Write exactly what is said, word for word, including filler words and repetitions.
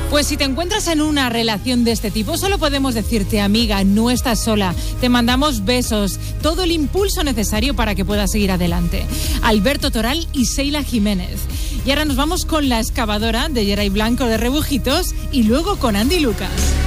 Pues si te encuentras en una relación de este tipo, solo podemos decirte, amiga, no estás sola. Te mandamos besos, todo el impulso necesario para que puedas seguir adelante. Alberto Toral y Sheila Jiménez. Y ahora nos vamos con La excavadora de Geray Blanco de Rebujitos y luego con Andy Lucas.